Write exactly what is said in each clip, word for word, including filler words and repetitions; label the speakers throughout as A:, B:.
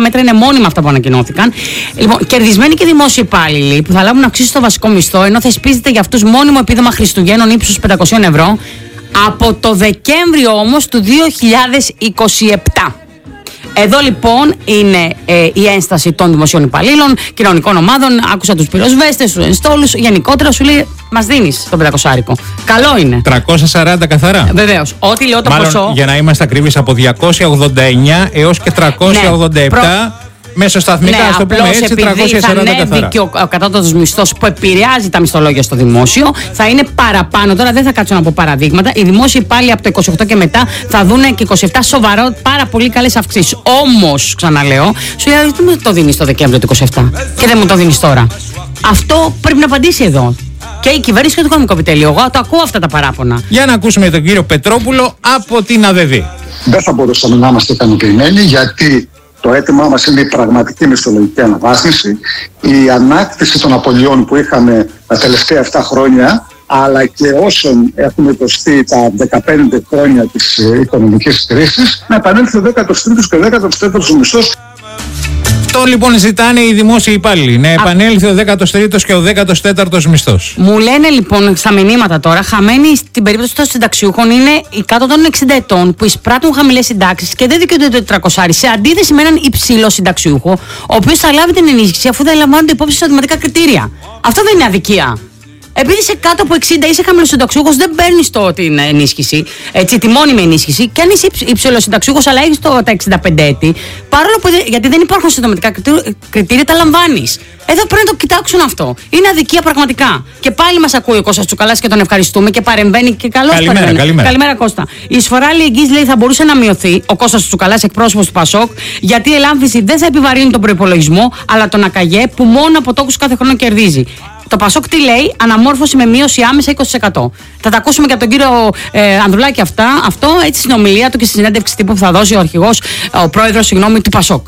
A: μέτρα είναι μόνιμα αυτά που ανακοινώθηκαν. Λοιπόν, κερδισμένοι και δημόσιοι υπάλληλοι που θα λάβουν αυξήσεις στο βασικό μισθό, ενώ θεσπίζεται για αυτούς μόνιμο επίδομα Χριστουγέννων ύψους πεντακόσια ευρώ, από το Δεκέμβριο όμως του δύο χιλιάδες είκοσι επτά. Εδώ λοιπόν είναι ε, η ένσταση των δημοσίων υπαλλήλων, κοινωνικών ομάδων. Άκουσα τους πυροσβέστες, τους ενστόλους. Γενικότερα σου λέει, μας δίνεις το πεντακόσια. Καλό είναι.
B: τριακόσια σαράντα καθαρά.
A: Βεβαίως. Ό,τι λέω το
B: Μάλλον,
A: ποσό.
B: Για να είμαστε ακριβείς, από διακόσια ογδόντα εννιά έως και τριακόσια ογδόντα επτά. Ναι, προ... Μεσοσταθμικά,
A: ναι,
B: ας το πούμε έτσι, τριακόσια σαράντα καθαρά.
A: Θα ανέβει και ο, ο κατώτατος μισθός που επηρεάζει τα μισθολόγια στο δημόσιο, θα είναι παραπάνω. Τώρα δεν θα κάτσω να πω παραδείγματα. Οι δημόσιοι υπάλληλοι από το είκοσι οκτώ και μετά θα δουν και είκοσι επτά σοβαρό, πάρα πολύ καλές αυξήσεις. Όμως, ξαναλέω, σου λέει, γιατί μου το δίνεις το Δεκέμβριο του είκοσι επτά και δεν μου το δίνεις τώρα. Αυτό πρέπει να απαντήσει εδώ. Και η κυβέρνηση και το Οικονομικό Επιτελείο. Εγώ το ακούω αυτά τα παράπονα.
B: Για να ακούσουμε τον κύριο Πετρόπουλο από την ΑΔΔ.
C: Δεν θα μπορούσαμε να είμαστε ικανοποιημένοι, γιατί το αίτημά μας είναι η πραγματική μισθολογική αναβάθμιση, η ανάκτηση των απολειών που είχαμε τα τελευταία επτά χρόνια, αλλά και όσων έχουν υποστεί τα δεκαπέντε χρόνια της οικονομικής κρίσης, να επανέλθει ο δέκατος τρίτος και ο δέκατος τέταρτος μισθός.
B: Αυτό λοιπόν ζητάνε οι δημόσιοι υπάλληλοι, να επανέλθει ο δέκατος τρίτος και ο δέκατος τέταρτος μισθός.
A: Μου λένε λοιπόν στα μηνύματα τώρα, χαμένοι στην περίπτωση των συνταξιούχων είναι οι κάτω των εξήντα ετών που εισπράττουν χαμηλές συντάξεις και δεν δικαιούνται το τετρακόσια, σε αντίθεση με έναν υψηλό συνταξιούχο, ο οποίος θα λάβει την ενίσχυση αφού δεν λαμβάνονται υπόψη σε οδηματικά κριτήρια. Αυτό δεν είναι αδικία. Επειδή είσαι κάτω από εξήντα, είσαι χαμηλοσυνταξιούχος, δεν παίρνεις το την ενίσχυση, έτσι, τη μόνιμη ενίσχυση. Και αν είσαι υψηλοσυνταξιούχος, αλλά έχεις τα εξήντα πέντε έτη, παρόλο που δεν, γιατί δεν υπάρχουν συνταγματικά κριτήρια, τα λαμβάνεις. Εδώ πρέπει να το κοιτάξουν αυτό. Είναι αδικία πραγματικά. Και πάλι μας ακούει ο Κώστας Τσουκαλάς και τον ευχαριστούμε και παρεμβαίνει και καλώς
B: καλημέρα,
A: παρεμβαίνει.
B: Καλημέρα.
A: Καλημέρα, Κώστα. Η εισφορά αλληλεγγύης, λέει, θα μπορούσε να μειωθεί, ο Κώστας Τσουκαλάς, εκπρόσωπος του Πασόκ, γιατί η ελάμφιση δεν θα επιβαρύνει τον προϋπολογισμό, αλλά τον ΑΚΑΓΕ που μόνο από τόκους κάθε χρόνο κερδίζει. Το Πασόκ τι λέει? Αναμόρφωση με μείωση άμεσα είκοσι τοις εκατό. Θα τα ακούσουμε και από τον κύριο ε, Ανδρουλάκη αυτά, αυτό έτσι στην ομιλία του και στη συνέντευξη τύπου που θα δώσει ο αρχηγός, ο πρόεδρος, συγγνώμη, του Πασόκ.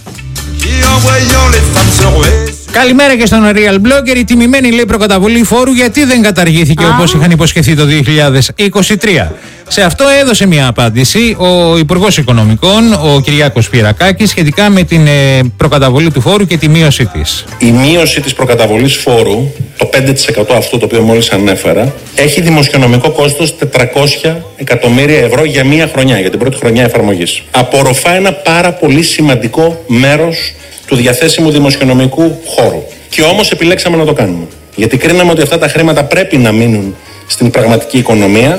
B: Καλημέρα και στον Real Blogger. Η τιμημένη, λέει, προκαταβολή φόρου γιατί δεν καταργήθηκε όπως είχαν υποσχεθεί το δύο χιλιάδες είκοσι τρία. Σε αυτό έδωσε μια απάντηση ο Υπουργός Οικονομικών, ο Κυριάκος Πυρακάκης, σχετικά με την ε, προκαταβολή του φόρου και τη μείωσή της.
D: Η μείωση της προκαταβολής φόρου, το πέντε τοις εκατό αυτό το οποίο μόλις ανέφερα, έχει δημοσιονομικό κόστος τετρακόσια εκατομμύρια ευρώ για μία χρονιά, για την πρώτη χρονιά εφαρμογής. Απορροφά ένα πάρα πολύ σημαντικό μέρος του διαθέσιμου δημοσιονομικού χώρου. Και όμως επιλέξαμε να το κάνουμε. Γιατί κρίναμε ότι αυτά τα χρήματα πρέπει να μείνουν στην πραγματική οικονομία.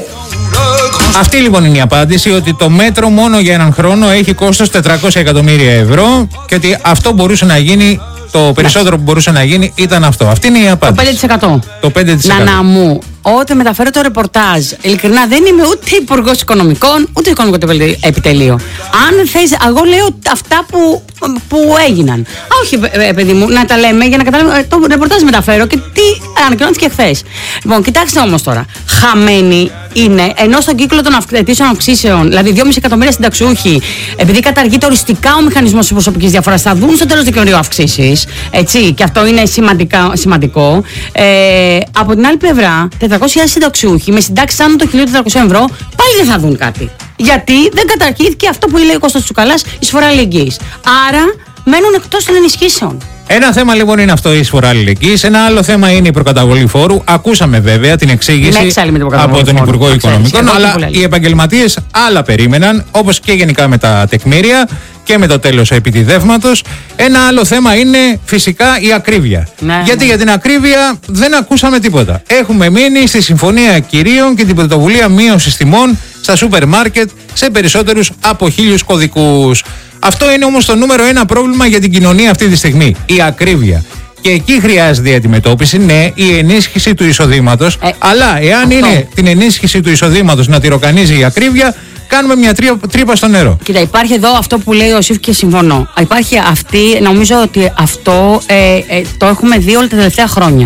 B: Αυτή λοιπόν είναι η απάντηση, ότι το μέτρο μόνο για έναν χρόνο έχει κόστος τετρακόσια εκατομμύρια ευρώ και ότι αυτό μπορούσε να γίνει, το περισσότερο που μπορούσε να γίνει ήταν αυτό. Αυτή είναι η απάντηση.
A: Το πέντε τοις εκατό.
B: Το πέντε τοις εκατό.
A: Νανά μου, όταν μεταφέρω το ρεπορτάζ, ειλικρινά δεν είμαι ούτε υπουργός οικονομικών, ούτε οικονομικό επιτελείο. Αν θες, εγώ λέω αυτά που, που έγιναν. Α, όχι, παιδί μου, να τα λέμε για να καταλάβουμε. Το ρεπορτάζ μεταφέρω και τι ανακοινώθηκε χθες. Λοιπόν, κοιτάξτε όμως τώρα. Χαμένοι είναι, ενώ στον κύκλο των αιτήσεων αυξήσεων, δηλαδή δυόμισι εκατομμύρια συνταξιούχοι, επειδή καταργείται οριστικά ο μηχανισμός της προσωπικής διαφοράς, θα δουν στο τέλος Δεκεμβρίου αυξήσεις. Έτσι, και αυτό είναι σημαντικά, σημαντικό. Ε, από την άλλη πλευρά, τετρακόσιοι χιλιάδες συνταξιούχοι με συντάξεις άνω των χίλια τετρακόσια ευρώ πάλι δεν θα δουν κάτι. Γιατί δεν καταργήθηκε αυτό που λέει ο Κώστας Τσουκαλάς, η εισφορά αλληλεγγύης. Άρα μένουν εκτός των ενισχύσεων.
B: Ένα θέμα λοιπόν είναι αυτό, η εισφορά αλληλεγγύης. Ένα άλλο θέμα είναι η προκαταβολή φόρου. Ακούσαμε βέβαια την εξήγηση από τον Υπουργό Οικονομικών, αλλά οι επαγγελματίες άλλα περίμεναν, όπως και γενικά με τα τεκμήρια και με το τέλος επιτιδεύματος. Ένα άλλο θέμα είναι φυσικά η ακρίβεια. Ναι, Γιατί ναι. για την ακρίβεια δεν ακούσαμε τίποτα. Έχουμε μείνει στη Συμφωνία Κυρίων και την πρωτοβουλία μείωσης τιμών στα σούπερ μάρκετ σε περισσότερους από χίλιους κωδικούς. Αυτό είναι όμως το νούμερο ένα πρόβλημα για την κοινωνία αυτή τη στιγμή, η ακρίβεια. Και εκεί χρειάζεται η αντιμετώπιση, ναι, η ενίσχυση του εισοδήματος. Ε, αλλά εάν αυτό. είναι την ενίσχυση του εισοδήματος να τυροκανίζει η ακρίβεια, κάνουμε μια τρύπα στο νερό.
A: Κοίτα, υπάρχει εδώ αυτό που λέει ο Σιφ και συμφωνώ. Υπάρχει αυτή, νομίζω ότι αυτό ε, ε, το έχουμε δει όλα τα τελευταία χρόνια.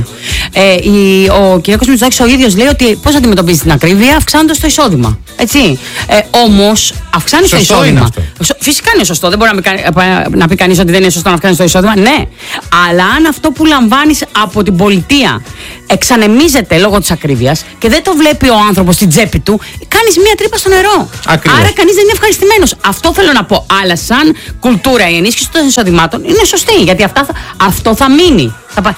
A: Ε, η, ο κ. Μητσοτάκης ο ίδιος λέει ότι πώς αντιμετωπίζει την ακρίβεια, αυξάνοντας το εισόδημα. Έτσι. Ε, όμως, αυξάνει το εισόδημα. Φυσικά είναι σωστό. Δεν μπορεί να, πει, να πει κανείς ότι δεν είναι σωστό να αυξάνει το εισόδημα. Ναι. Αλλά αν αυτό που λαμβάνεις από την πολιτεία εξανεμίζεται λόγω της ακρίβειας και δεν το βλέπει ο άνθρωπος στην τσέπη του, κάνεις μία τρύπα στο νερό. Ακριβώς. Άρα κανείς δεν είναι ευχαριστημένος. Αυτό θέλω να πω. Αλλά σαν κουλτούρα η ενίσχυση των εισοδημάτων είναι σωστή. Γιατί αυτά θα, αυτό θα μείνει. Θα...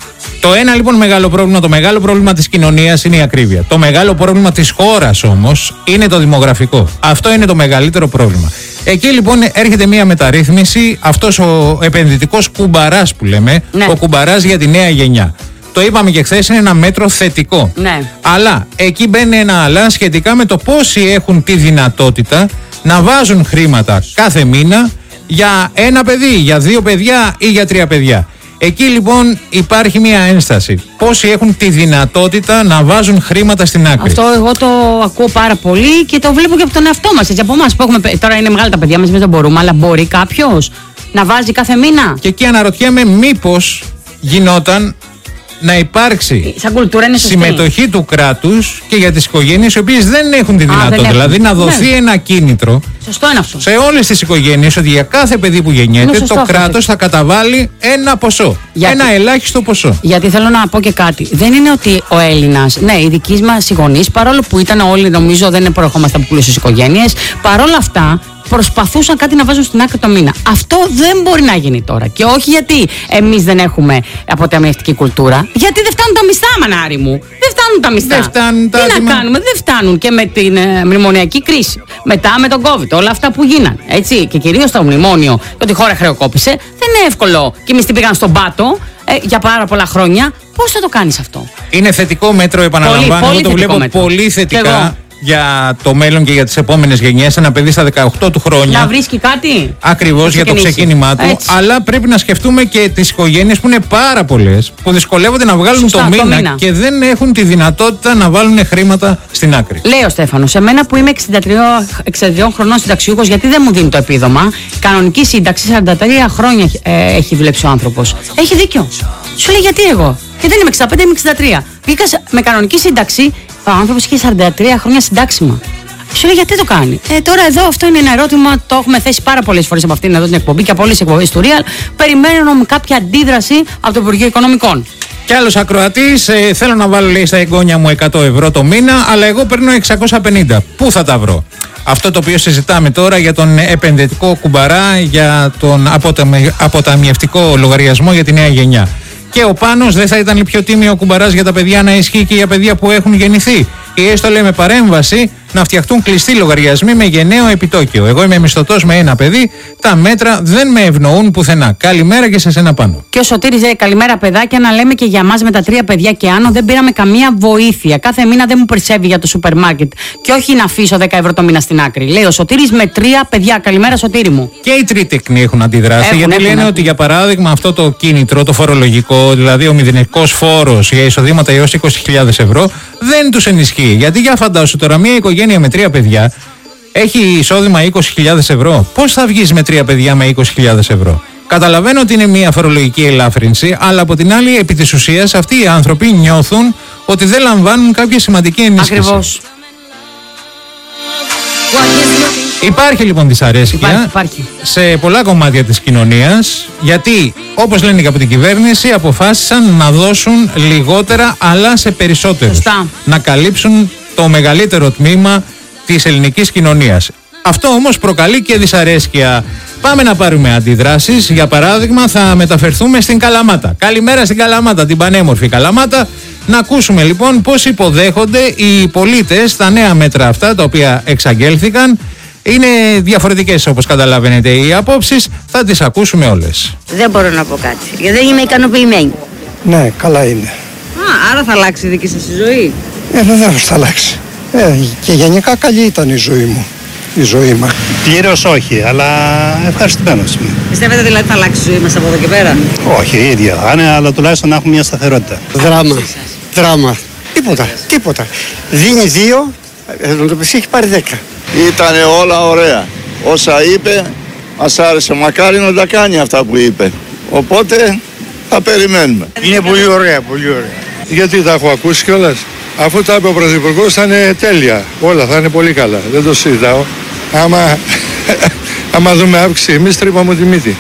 B: Το ένα λοιπόν μεγάλο πρόβλημα, το μεγάλο πρόβλημα της κοινωνίας είναι η ακρίβεια. Το μεγάλο πρόβλημα της χώρας όμως είναι το δημογραφικό. Αυτό είναι το μεγαλύτερο πρόβλημα. Εκεί λοιπόν έρχεται μια μεταρρύθμιση, αυτός ο επενδυτικός κουμπαράς που λέμε, ναι. Ο κουμπαράς για τη νέα γενιά. Το είπαμε και χθες, είναι ένα μέτρο θετικό.
A: Ναι.
B: Αλλά εκεί μπαίνει ένα αλλά σχετικά με το πόσοι έχουν τη δυνατότητα να βάζουν χρήματα κάθε μήνα για ένα παιδί, για δύο παιδιά ή για τρία παιδιά. Εκεί λοιπόν υπάρχει μια ένσταση. Πόσοι έχουν τη δυνατότητα να βάζουν χρήματα στην άκρη.
A: Αυτό εγώ το ακούω πάρα πολύ και το βλέπω και από τον εαυτό μας. Έτσι, από εμάς που έχουμε. Τώρα είναι μεγάλα τα παιδιά μας, εμείς δεν μπορούμε, αλλά μπορεί κάποιος να βάζει κάθε μήνα.
B: Και εκεί αναρωτιέμαι μήπως γινόταν να υπάρξει
A: σαν κουλτούρα είναι
B: συμμετοχή του κράτους και για τις οικογένειες οι οποίες δεν έχουν τη δυνατότητα. Α, δηλαδή να δοθεί ναι. ένα κίνητρο
A: σωστό είναι αυτό.
B: σε όλες τις οικογένειες ότι για κάθε παιδί που γεννιέται το κράτος θα καταβάλει ένα ποσό. Γιατί, ένα ελάχιστο ποσό.
A: Γιατί θέλω να πω και κάτι. Δεν είναι ότι ο Έλληνας, ναι, οι δικοί μας οι γονείς, παρόλο που ήταν όλοι, νομίζω δεν προερχόμαστε από πλούσιες οικογένειες, παρόλα αυτά προσπαθούσαν κάτι να βάζουν στην άκρη το μήνα. Αυτό δεν μπορεί να γίνει τώρα. Και όχι γιατί εμείς δεν έχουμε αποταμιευτική κουλτούρα. Γιατί δεν φτάνουν τα μισθά, μανάρι μου. Δεν φτάνουν τα μισθά.
B: Δεν φτάνουν τα
A: Τι να κάνουμε, δεν φτάνουν. Και με την ε, μνημονιακή κρίση. Μετά με τον COVID, όλα αυτά που γίνανε. Έτσι. Και κυρίως το μνημόνιο, ότι η χώρα χρεοκόπησε. Δεν είναι εύκολο. Και οι μισθοί πήγαν στον πάτο ε, για πάρα πολλά χρόνια. Πώς θα το κάνεις αυτό?
B: Είναι θετικό μέτρο, επαναλαμβάνω. Πολύ, πολύ το βλέπω μέτρο. Πολύ θετικά. Για το μέλλον και για τις επόμενες γενιές. Ένα παιδί στα δεκαοκτώ του χρόνια
A: να βρίσκει κάτι.
B: Ακριβώς για το ξεκίνημά του. Έτσι. Αλλά πρέπει να σκεφτούμε και τις οικογένειες που είναι πάρα πολλές, που δυσκολεύονται να βγάλουν Σωστά, το, μήνα το μήνα και δεν έχουν τη δυνατότητα να βάλουν χρήματα στην άκρη.
A: Λέει ο Στέφανος, σε μένα που είμαι εξήντα τρία χρονών συνταξιούχος, γιατί δεν μου δίνει το επίδομα? Κανονική σύνταξη σαράντα τρία χρόνια ε, έχει δουλέψει ο άνθρωπος. Έχει δίκιο. Σου λέει γιατί εγώ? Και δεν είμαι εξήντα πέντε, είμαι εξήντα τρία. Πήγα με κανονική σύνταξη. Ο άνθρωπος είχε σαράντα τρία χρόνια συντάξιμα. Σου λέει γιατί το κάνει? Ε, τώρα εδώ αυτό είναι ένα ερώτημα, το έχουμε θέσει πάρα πολλές φορές από αυτήν εδώ την εκπομπή και από όλες τις εκπομπές του Real. Περιμένω κάποια αντίδραση από το Υπουργείο Οικονομικών.
B: Κι άλλος ακροατής, ε, θέλω να βάλω λέει στα εγγόνια μου εκατό ευρώ το μήνα, αλλά εγώ παίρνω εξακόσια πενήντα. Πού θα τα βρω? Αυτό το οποίο συζητάμε τώρα για τον επενδυτικό κουμπαρά, για τον αποταμιευτικό λογαριασμό για τη νέα γενιά. Και ο Πάνος, δεν θα ήταν πιο τίμιο ο κουμπαράς για τα παιδιά να ισχύει και για παιδιά που έχουν γεννηθεί? Ή έστω λέει με παρέμβαση να φτιαχτούν κλειστοί λογαριασμοί με γενναίο επιτόκιο. Εγώ είμαι μισθωτός με ένα παιδί, τα μέτρα δεν με ευνοούν πουθενά. Καλημέρα και σε σένα Πάνο.
A: Και ο Σωτήρης λέει καλημέρα παιδάκια, να λέμε και για μας με τα τρία παιδιά και άνω δεν πήραμε καμία βοήθεια. Κάθε μήνα δεν μου περισσεύει για το σούπερ μάρκετ. Και όχι να αφήσω δέκα ευρώ το μήνα στην άκρη. Λέει ο Σωτήρης με τρία παιδιά. Καλημέρα Σωτήρη μου.
B: Και οι τρίτεκνοι έχουν αντιδράσει. Έχουν, γιατί έχουν, λένε έχουν. ότι για παράδειγμα αυτό το κίνητρο, το φορολογικό, δηλαδή ο μηδενικός φόρος για εισοδήματα έως είκοσι χιλιάδες ευρώ, δεν τους ενισχύει. Γιατί για φαντάσου τώρα μια οικογένεια με τρία παιδιά έχει εισόδημα είκοσι χιλιάδες ευρώ. Πώς θα βγεις με τρία παιδιά με είκοσι χιλιάδες ευρώ? Καταλαβαίνω ότι είναι μια φορολογική ελάφρυνση, αλλά από την άλλη, επί της ουσίας, αυτοί οι άνθρωποι νιώθουν ότι δεν λαμβάνουν κάποια σημαντική ενίσχυση.
A: Ακριβώς.
B: Υπάρχει λοιπόν δυσαρέσκεια
A: υπάρχει, υπάρχει.
B: σε πολλά κομμάτια της κοινωνίας, γιατί όπως λένε και από την κυβέρνηση αποφάσισαν να δώσουν λιγότερα αλλά σε περισσότερους.
A: Σωστά.
B: Να καλύψουν το μεγαλύτερο τμήμα της ελληνικής κοινωνίας. Αυτό όμως προκαλεί και δυσαρέσκεια. Πάμε να πάρουμε αντιδράσεις. Για παράδειγμα θα μεταφερθούμε στην Καλαμάτα. Καλημέρα στην Καλαμάτα, την πανέμορφη Καλαμάτα. Να ακούσουμε λοιπόν πώς υποδέχονται οι πολίτες τα νέα μέτρα αυτά τα οποία εξαγγέλθηκαν. Είναι διαφορετικές όπως καταλαβαίνετε οι απόψεις, θα τις ακούσουμε όλες.
E: Δεν μπορώ να πω κάτι, γιατί δεν είμαι ικανοποιημένη.
F: Ναι, καλά είναι.
E: Α, άρα θα αλλάξει η δική σας η ζωή?
F: Ε, βεβαίως θα αλλάξει. Ε, και γενικά καλή ήταν η ζωή μου, η ζωή μας.
G: Πλήρως όχι, αλλά ευχαριστημένος είμαι.
E: Πιστεύετε δηλαδή θα αλλάξει η ζωή μας από εδώ και πέρα?
G: Όχι, η ίδια θα είναι, αλλά τουλάχιστον να έχουμε μια σταθερότητα.
F: Δράμα, δράμα. Τίποτα, τίποτα. Δίνει δύο, να το πεις έχει πάρει δέκα.
H: Ήτανε όλα ωραία. Όσα είπε, μας άρεσε. Μακάρι να τα κάνει αυτά που είπε. Οπότε θα περιμένουμε.
F: Είναι πολύ ωραία, πολύ ωραία.
I: Γιατί τα έχω ακούσει κιόλας. Αφού τα είπε ο Πρωθυπουργός θα είναι τέλεια. Όλα θα είναι πολύ καλά. Δεν το συζητάω. Άμα, άμα δούμε αύξηση εμείς τρύπαμε τη μύτη.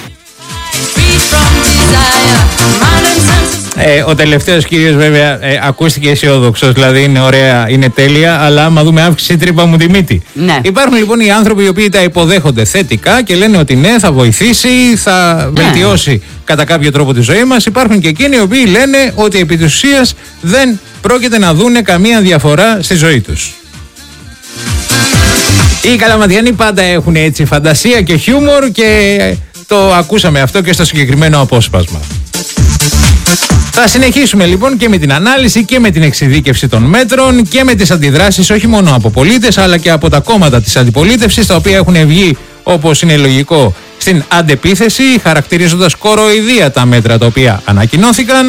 B: Ε, ο τελευταίος κύριος βέβαια ε, ακούστηκε αισιόδοξος, δηλαδή είναι ωραία, είναι τέλεια, αλλά άμα δούμε αύξηση τρύπα μου τη μύτη.
A: Ναι.
B: Υπάρχουν λοιπόν οι άνθρωποι οι οποίοι τα υποδέχονται θετικά και λένε ότι ναι, θα βοηθήσει, θα ναι. βελτιώσει κατά κάποιο τρόπο τη ζωή μας. Υπάρχουν και εκείνοι οι οποίοι λένε ότι επί της ουσίας δεν πρόκειται να δούνε καμία διαφορά στη ζωή τους. Οι Καλαματιανοί πάντα έχουν έτσι φαντασία και χιούμορ και το ακούσαμε αυτό και στο συγκεκριμένο απόσπασμα. Θα συνεχίσουμε λοιπόν και με την ανάλυση και με την εξειδίκευση των μέτρων και με τις αντιδράσεις όχι μόνο από πολίτες αλλά και από τα κόμματα της αντιπολίτευσης, τα οποία έχουν βγει, όπως είναι λογικό, στην αντεπίθεση, χαρακτηρίζοντας κοροϊδία τα μέτρα τα οποία ανακοινώθηκαν.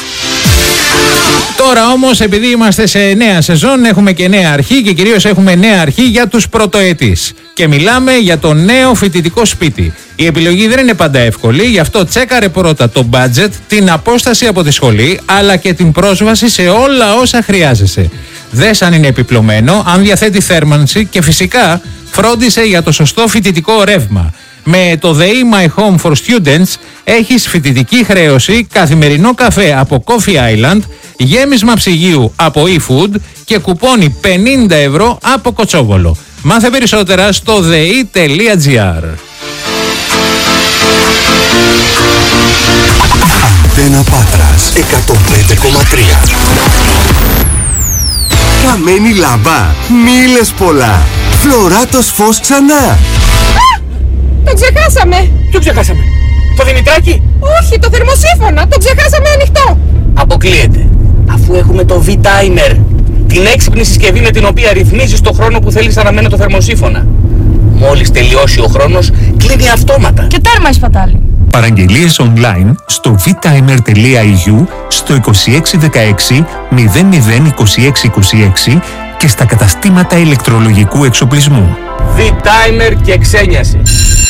B: Τώρα όμως, επειδή είμαστε σε νέα σεζόν, έχουμε και νέα αρχή και κυρίως έχουμε νέα αρχή για τους πρωτοετής. Και μιλάμε για το νέο φοιτητικό σπίτι. Η επιλογή δεν είναι πάντα εύκολη, γι' αυτό τσέκαρε πρώτα το budget, την απόσταση από τη σχολή, αλλά και την πρόσβαση σε όλα όσα χρειάζεσαι. Δες αν είναι επιπλωμένο, αν διαθέτει θέρμανση και φυσικά φρόντισε για το σωστό φοιτητικό ρεύμα. Με το The My Home for Students έχεις φοιτητική χρέωση, καθημερινό καφέ από Coffee Island, γέμισμα ψυγείου από eFood και κουπόνι πενήντα ευρώ από Κοτσόβολο. Μάθε περισσότερα στο δε ι τελεία τζι άρ.
J: Αντένα Πάτρας εκατόν πέντε κόμμα τρία. Καμένη λάμπα, μίλες πολλά. Φλωράτος φως ξανά.
K: Το ξεχάσαμε!
L: Ποιο ξεχάσαμε? Το Δημητράκι?
K: Όχι, το θερμοσύφωνα! Το ξεχάσαμε ανοιχτό!
L: Αποκλείεται. Αφού έχουμε το V-Timer, την έξυπνη συσκευή με την οποία ρυθμίζεις το χρόνο που θέλεις να αναμένει το θερμοσύφωνα. Μόλις τελειώσει ο χρόνος, κλείνει αυτόματα.
K: Και τέρμα η σπατάλη.
J: Παραγγελίες online στο β-timer τελεία ι γιου, στο είκοσι έξι δεκαέξι μηδέν μηδέν είκοσι έξι είκοσι έξι και στα καταστήματα ηλεκτρολογικού εξοπλισμού.
L: V-Timer και ξένιαση.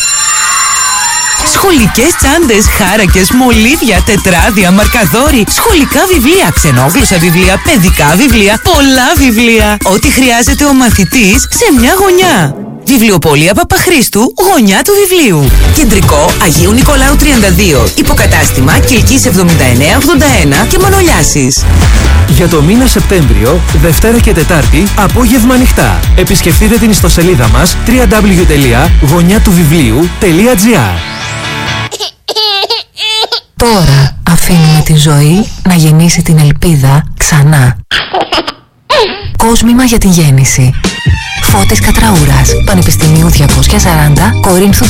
M: Σχολικές τσάντες, χάρακες, μολύβια, τετράδια, μαρκαδόροι, σχολικά βιβλία, ξενόγλωσσα βιβλία, παιδικά βιβλία, πολλά βιβλία. Ό,τι χρειάζεται ο μαθητής σε μια γωνιά. Βιβλιοπωλεία Παπαχρήστου, γωνιά του βιβλίου. Κεντρικό Αγίου Νικολάου τριάντα δύο. Υποκατάστημα Κιλκής εβδομήντα εννέα ογδόντα ένα και Μανολιάσης.
N: Για το μήνα Σεπτέμβριο, Δευτέρα και Τετάρτη, απόγευμα ανοιχτά. Επισκεφτείτε την ιστοσελίδα μας double-u double-u double-u τελεία γωνιά του βιβλίου τελεία τζι άρ.
M: Τώρα αφήνουμε τη ζωή να γεννήσει την ελπίδα ξανά. Κόσμημα για τη γέννηση. Φώτης Κατραούρας, Πανεπιστημίου διακόσια σαράντα, Κορίνθου